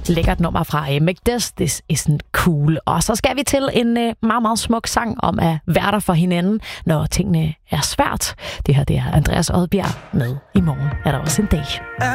Lækkert nummer fra Macdes, This Isn't Cool. Og så skal vi til en meget, meget smuk sang om at være der for hinanden, når tingene er svært. Det her, det er Andreas Odbjerg med I morgen er der også en dag.